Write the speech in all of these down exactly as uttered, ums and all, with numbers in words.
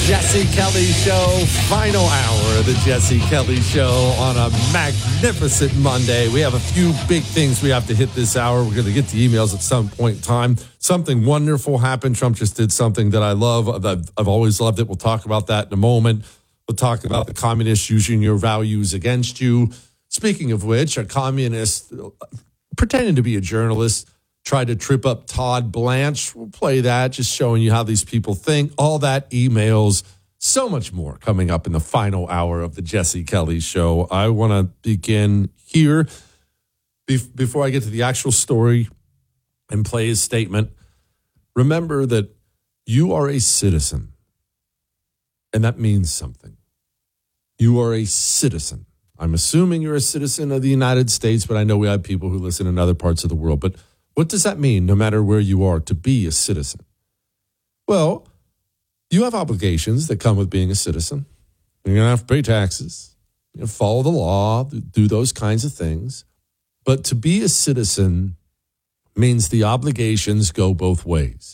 Jesse Kelly Show, final hour of the Jesse Kelly Show on a magnificent Monday. We have a few big things we have to hit this hour. We're going to get to emails at some point in time. Something wonderful happened. Trump just did something that I love. I've, I've always loved it. We'll talk about that in a moment. We'll talk about the communists using your values against you. Speaking of which, a communist pretending to be a journalist tried to trip up Todd Blanche. We'll play that, just showing you how these people think. All that, emails, so much more coming up in the final hour of the Jesse Kelly Show. I want to begin here. Be- before I get to the actual story and play his statement, remember that you are a citizen, and that means something. You are a citizen. I'm assuming you're a citizen of the United States, but I know we have people who listen in other parts of the world. But what does that mean, no matter where you are, to be a citizen? Well, you have obligations that come with being a citizen. You're going to have to pay taxes, you know, follow the law, do those kinds of things. But to be a citizen means the obligations go both ways.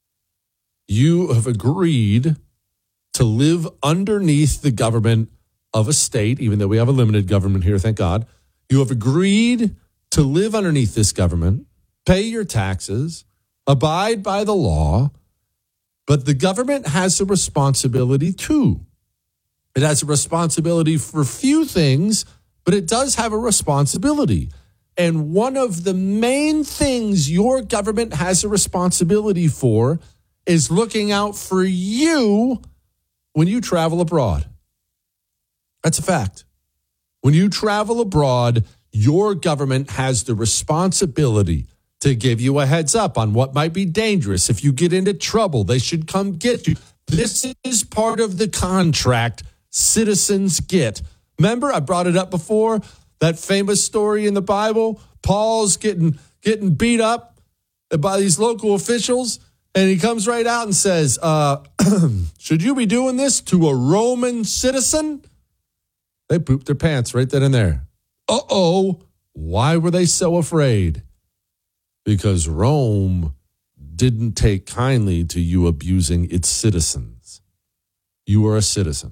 You have agreed to live underneath the government of a state, even though we have a limited government here, thank God. You have agreed to live underneath this government, pay your taxes, abide by the law, but the government has a responsibility too. It has a responsibility for few things, but it does have a responsibility. And one of the main things your government has a responsibility for is looking out for you when you travel abroad. That's a fact. When you travel abroad, your government has the responsibility to give you a heads up on what might be dangerous. If you get into trouble, they should come get you. This is part of the contract citizens get. Remember, I brought it up before, that famous story in the Bible. Paul's getting getting beat up by these local officials, and he comes right out and says, uh, should you be doing this to a Roman citizen? They pooped their pants right then and there. Uh-oh, why were they so afraid? Because Rome didn't take kindly to you abusing its citizens. You are a citizen.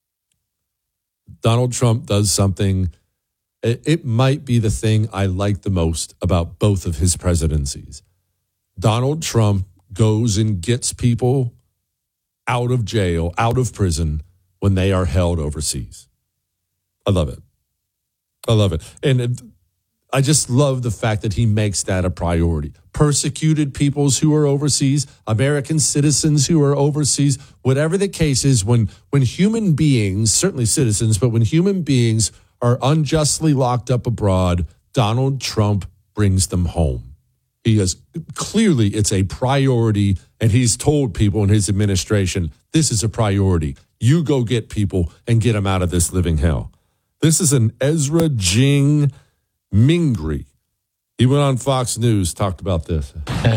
Donald Trump does something, it, it might be the thing I like the most about both of his presidencies. Donald Trump goes and gets people out of jail, out of prison, when they are held overseas. I love it. I love it. And it, I just love the fact that he makes that a priority. Persecuted peoples who are overseas, American citizens who are overseas, whatever the case is, when, when human beings, certainly citizens, but when human beings are unjustly locked up abroad, Donald Trump brings them home. He has clearly, it's a priority, and he's told people in his administration, this is a priority. You go get people and get them out of this living hell. This is an Ezra Jing Mingri. He went on Fox News, talked about this.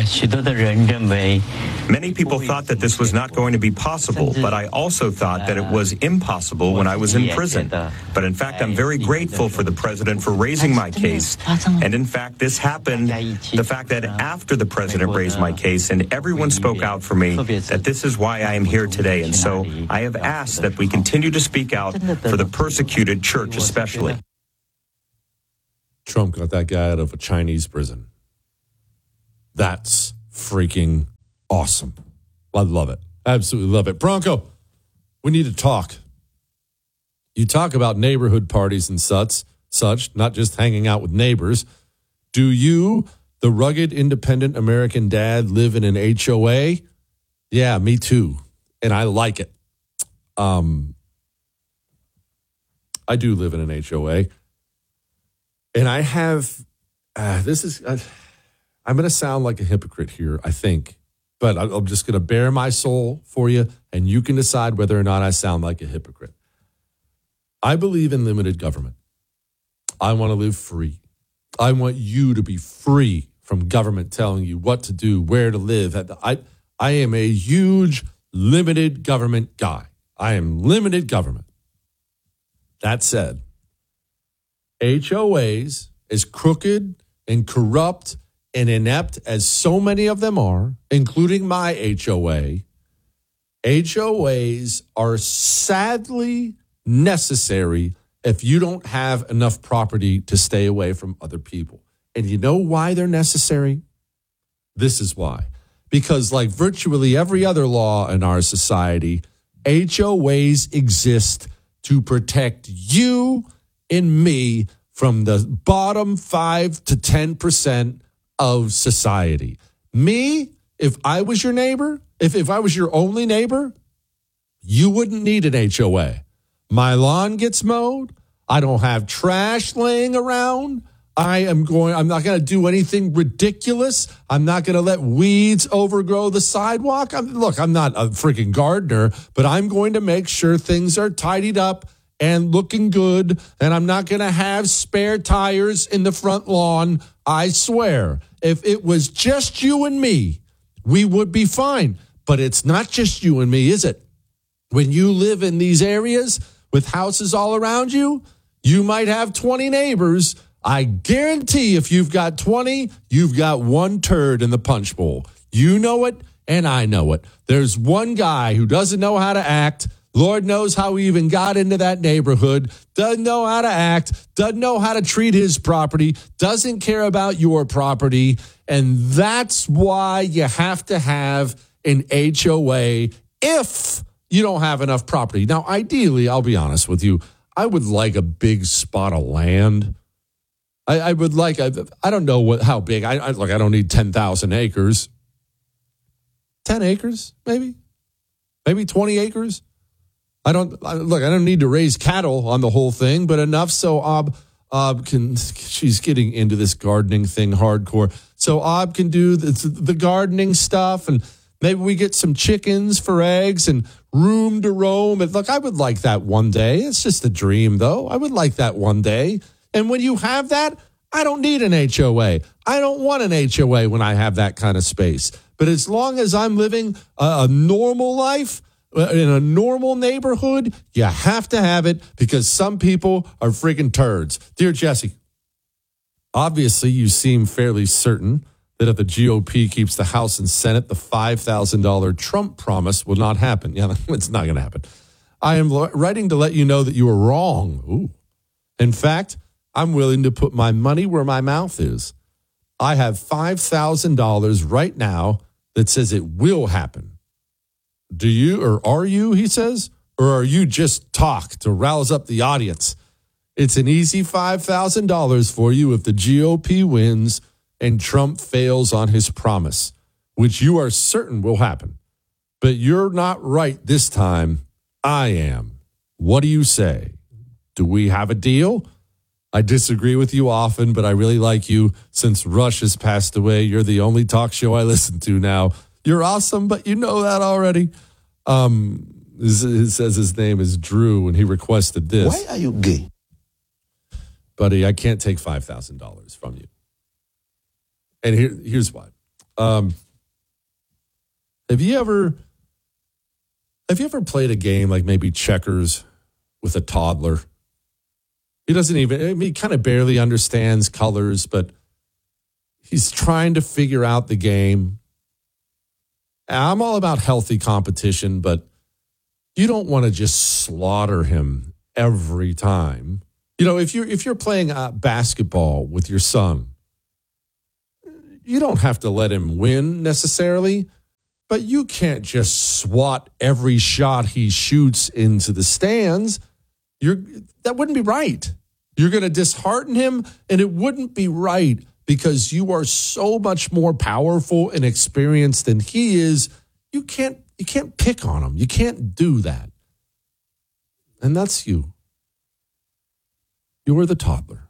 Many people thought that this was not going to be possible, but I also thought that it was impossible when I was in prison. But in fact, I'm very grateful for the president for raising my case. And in fact, this happened, the fact that after the president raised my case and everyone spoke out for me, that this is why I am here today. And so I have asked that we continue to speak out for the persecuted church especially. Trump got that guy out of a Chinese prison. That's freaking awesome. I love it. Absolutely love it. Bronco, we need to talk. You talk about neighborhood parties and such, such, not just hanging out with neighbors. Do you, the rugged, independent American dad, live in an H O A? Yeah, me too. And I like it. Um, I do live in an H O A. And I have, uh, this is, uh, I'm going to sound like a hypocrite here, I think. But I'm just going to bare my soul for you, and you can decide whether or not I sound like a hypocrite. I believe in limited government. I want to live free. I want you to be free from government telling you what to do, where to live. I, I am a huge limited government guy. I am limited government. That said, H O As, as crooked and corrupt and inept as so many of them are, including my H O A, H O As are sadly necessary if you don't have enough property to stay away from other people. And you know why they're necessary? This is why. Because like virtually every other law in our society, H O As exist to protect you and me from the bottom five to ten percent of society. Me, if I was your neighbor, if, if I was your only neighbor, you wouldn't need an H O A. My lawn gets mowed. I don't have trash laying around. I am going, I'm not going to do anything ridiculous. I'm not going to let weeds overgrow the sidewalk. I'm, look, I'm not a freaking gardener, but I'm going to make sure things are tidied up and looking good. And I'm not going to have spare tires in the front lawn. I swear, if it was just you and me, we would be fine. But it's not just you and me, is it? When you live in these areas with houses all around you, you might have twenty neighbors. I guarantee if you've got twenty, you've got one turd in the punch bowl. You know it, and I know it. There's one guy who doesn't know how to act. Lord knows how he even got into that neighborhood. Doesn't know how to act. Doesn't know how to treat his property. Doesn't care about your property. And that's why you have to have an H O A if you don't have enough property. Now, ideally, I'll be honest with you, I would like a big spot of land. I, I would like, I, I don't know what how big. I, I Look, I don't need ten thousand acres. ten acres, maybe? Maybe twenty acres? I don't, I, look, I don't need to raise cattle on the whole thing, but enough so Ob, Ob can, she's getting into this gardening thing hardcore. So Ob can do the, the gardening stuff, and maybe we get some chickens for eggs and room to roam. And look, I would like that one day. It's just a dream, though. I would like that one day. And when you have that, I don't need an H O A. I don't want an H O A when I have that kind of space. But as long as I'm living a, a normal life in a normal neighborhood, you have to have it because some people are freaking turds. Dear Jesse, obviously you seem fairly certain that if the G O P keeps the House and Senate, the five thousand dollars Trump promise will not happen. Yeah, it's not going to happen. I am writing to let you know that you are wrong. Ooh. In fact, I'm willing to put my money where my mouth is. I have five thousand dollars right now that says it will happen. Do you, or are you, he says, or are you just talk to rouse up the audience? It's an easy five thousand dollars for you if the G O P wins and Trump fails on his promise, which you are certain will happen. But you're not right this time. I am. What do you say? Do we have a deal? I disagree with you often, but I really like you. Since Rush has passed away, you're the only talk show I listen to now. You're awesome, but you know that already. Um, it says his name is Drew, and he requested this. Why are you gay? Buddy, I can't take five thousand dollars from you. And here, here's why. Um, have you ever, have you ever played a game like maybe checkers with a toddler? He doesn't even, I mean, he kind of barely understands colors, but he's trying to figure out the game. I'm all about healthy competition, but you don't want to just slaughter him every time. You know, if you're if you're playing uh, basketball with your son, you don't have to let him win necessarily, but you can't just swat every shot he shoots into the stands. You're that wouldn't be right. You're going to dishearten him, and it wouldn't be right because you are so much more powerful and experienced than he is. You can't you can't pick on him. You can't do that. And that's you. You're the toddler.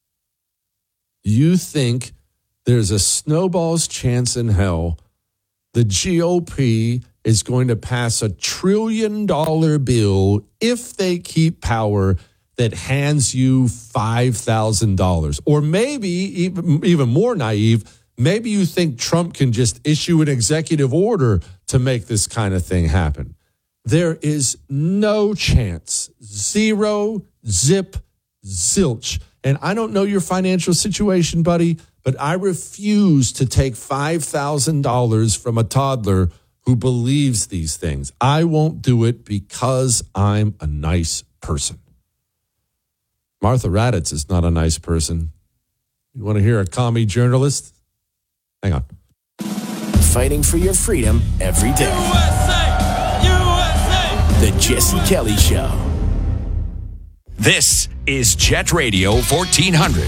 You think there's a snowball's chance in hell the G O P is going to pass a trillion dollar bill if they keep power that hands you five thousand dollars. Or maybe even, even more naive, maybe you think Trump can just issue an executive order to make this kind of thing happen. There is no chance. Zero, zip, zilch. And I don't know your financial situation, buddy, but I refuse to take five thousand dollars from a toddler who believes these things. I won't do it because I'm a nice person. Martha Raddatz is not a nice person. You want to hear a commie journalist? Hang on. Fighting for your freedom every day. U S A! U S A! The Jesse Kelly Show. This is Jet Radio fourteen hundred.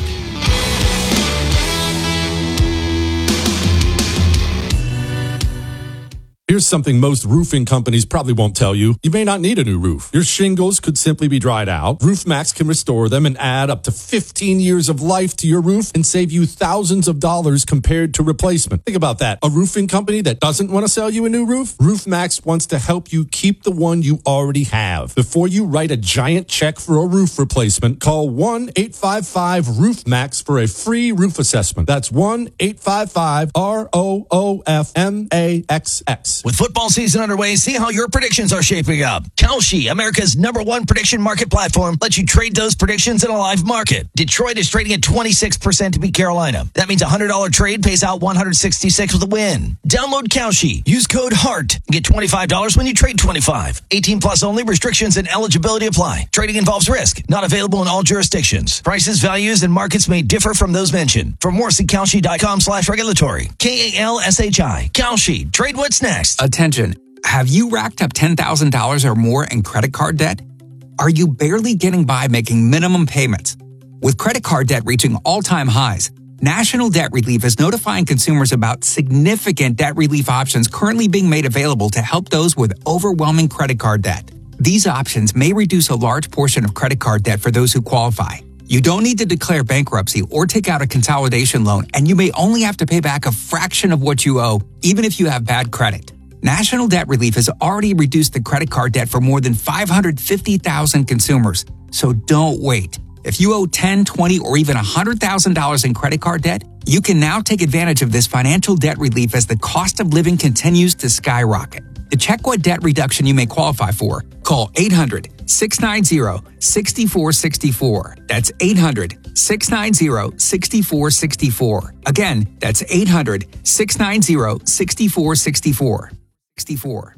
Here's something most roofing companies probably won't tell you. You may not need a new roof. Your shingles could simply be dried out. RoofMax can restore them and add up to fifteen years of life to your roof and save you thousands of dollars compared to replacement. Think about that. A roofing company that doesn't want to sell you a new roof? RoofMax wants to help you keep the one you already have. Before you write a giant check for a roof replacement, call one eight five five roof max for a free roof assessment. That's one eight five five R O O F M A X X. With football season underway, see how your predictions are shaping up. Kalshi, America's number one prediction market platform, lets you trade those predictions in a live market. Detroit is trading at twenty-six percent to beat Carolina. That means a one hundred dollars trade pays out one hundred sixty-six with a win. Download Kalshi. Use code HEART. Get twenty-five dollars when you trade twenty-five. eighteen plus only. Restrictions and eligibility apply. Trading involves risk. Not available in all jurisdictions. Prices, values, and markets may differ from those mentioned. For more, see Kalshi.com slash regulatory. K A L S H I. Kalshi. Trade what's next. Attention. Have you racked up ten thousand dollars or more in credit card debt? Are you barely getting by making minimum payments? With credit card debt reaching all-time highs, National Debt Relief is notifying consumers about significant debt relief options currently being made available to help those with overwhelming credit card debt. These options may reduce a large portion of credit card debt for those who qualify. You don't need to declare bankruptcy or take out a consolidation loan, and you may only have to pay back a fraction of what you owe, even if you have bad credit. National Debt Relief has already reduced the credit card debt for more than five hundred fifty thousand consumers, so don't wait. If you owe ten thousand dollars, twenty thousand dollars, or even one hundred thousand dollars in credit card debt, you can now take advantage of this financial debt relief as the cost of living continues to skyrocket. To check what debt reduction you may qualify for, call eight hundred, six nine zero, six four six four. That's eight hundred, six nine zero, six four six four. Again, that's eight hundred, six nine zero, six four six four. sixty-four.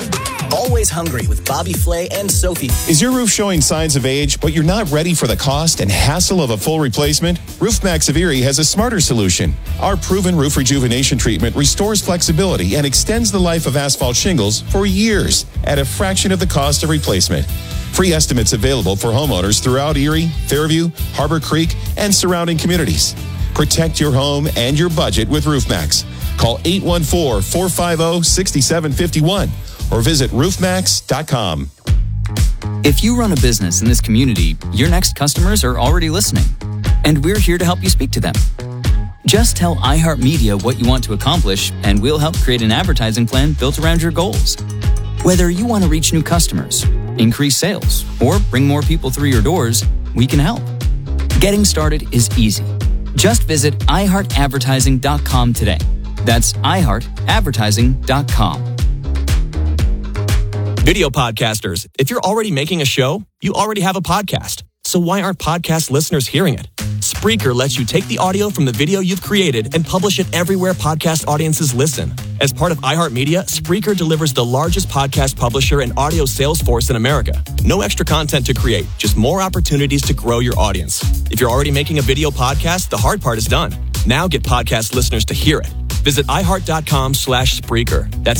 Always hungry with Bobby Flay and Sophie. Is your roof showing signs of age, but you're not ready for the cost and hassle of a full replacement? RoofMax of Erie has a smarter solution. Our proven roof rejuvenation treatment restores flexibility and extends the life of asphalt shingles for years at a fraction of the cost of replacement. Free estimates available for homeowners throughout Erie, Fairview, Harbor Creek, and surrounding communities. Protect your home and your budget with RoofMax. Call eight one four, four five zero, six seven five one or visit roof max dot com. If you run a business in this community, your next customers are already listening, and we're here to help you speak to them. Just tell iHeartMedia what you want to accomplish, and we'll help create an advertising plan built around your goals. Whether you want to reach new customers, increase sales, or bring more people through your doors, we can help. Getting started is easy. Just visit i heart advertising dot com today. That's i heart advertising dot com. Video podcasters, if you're already making a show, you already have a podcast. So why aren't podcast listeners hearing it? Spreaker lets you take the audio from the video you've created and publish it everywhere podcast audiences listen. As part of iHeartMedia, Spreaker delivers the largest podcast publisher and audio sales force in America. No extra content to create, just more opportunities to grow your audience. If you're already making a video podcast, the hard part is done. Now get podcast listeners to hear it. Visit iHeart dot com slash Spreaker. That's